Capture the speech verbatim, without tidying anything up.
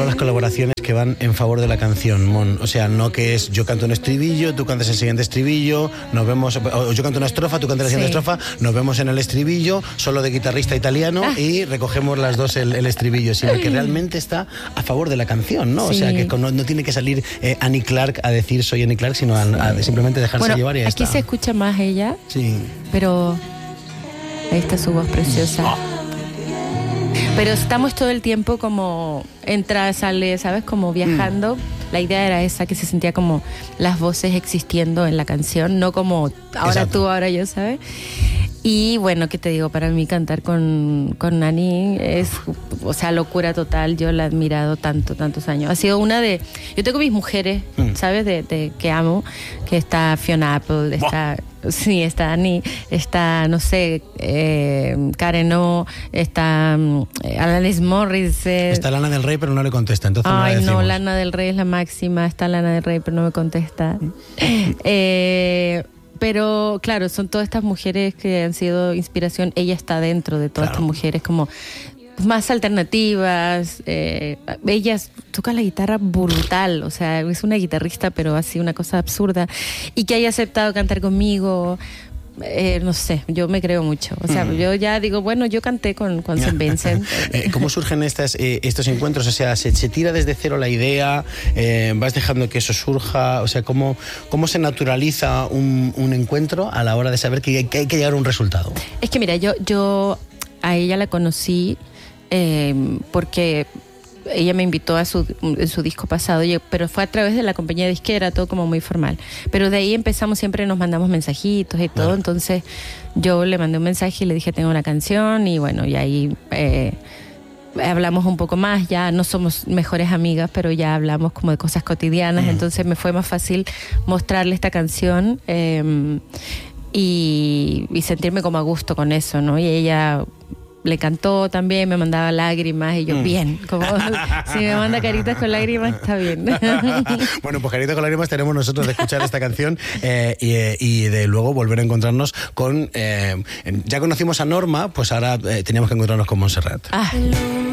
todas las colaboraciones que van en favor de la canción, Mon. O sea, no que es yo canto un estribillo, tú cantas el siguiente estribillo, nos vemos, o yo canto una estrofa, tú cantas la siguiente sí. estrofa, nos vemos en el estribillo, solo de guitarrista italiano, ah. y recogemos las dos el, el estribillo, sino que realmente está a favor de la canción, ¿no? Sí. O sea, que no, no tiene que salir eh, Annie Clark a decir soy Annie Clark, sino a, a simplemente dejarse bueno, llevar y ya aquí está. Se escucha más ella, sí. pero ahí está su voz preciosa. Oh. Pero estamos todo el tiempo como entra, sale, ¿sabes? Como viajando. Mm. La idea era esa, que se sentía como las voces existiendo en la canción, no como ahora Exacto. tú, ahora yo, ¿sabes? Y bueno, ¿qué te digo? Para mí cantar con, con Nani es, o sea, locura total. Yo la he admirado tanto, tantos años. Ha sido una de... Yo tengo mis mujeres, mm. ¿sabes? De, de, que amo, que está Fiona Apple, está... Wow. Sí, está Annie, está, no sé, eh, Karen O, está eh, Alanis Morissette. Está Lana del Rey, pero no le contesta, entonces Ay, no la no, Lana del Rey es la máxima, está Lana del Rey, pero no me contesta. eh... Pero claro, son todas estas mujeres que han sido inspiración. Ella está dentro de todas claro. estas mujeres como más alternativas. Eh, ella toca la guitarra brutal, o sea, es una guitarrista, pero así una cosa absurda. Y que haya aceptado cantar conmigo, eh, no sé, yo me creo mucho. O sea, mm. yo ya digo, bueno, yo canté con, con Saint Vincent. eh, ¿Cómo surgen estas, eh, estos encuentros? O sea, ¿se, se tira desde cero la idea? Eh, ¿Vas dejando que eso surja? O sea, ¿cómo, cómo se naturaliza un, un encuentro a la hora de saber que hay que, hay que llegar a un resultado? Es que mira, yo, yo a ella la conocí eh, porque... ella me invitó a su, en su disco pasado, pero fue a través de la compañía disquera, todo como muy formal. Pero de ahí empezamos, siempre nos mandamos mensajitos y todo, bueno. Entonces yo le mandé un mensaje y le dije, tengo una canción, y bueno, y ahí eh, hablamos un poco más, ya no somos mejores amigas, pero ya hablamos como de cosas cotidianas, mm. entonces me fue más fácil mostrarle esta canción eh, y, y sentirme como a gusto con eso, ¿no? Y ella... le cantó también, me mandaba lágrimas y yo, mm. bien, como si me manda caritas con lágrimas, está bien. Bueno, pues caritas con lágrimas tenemos nosotros de escuchar esta canción eh, y, y de luego volver a encontrarnos con... Eh, ya conocimos a Norma, pues ahora eh, teníamos que encontrarnos con Montserrat. Ah.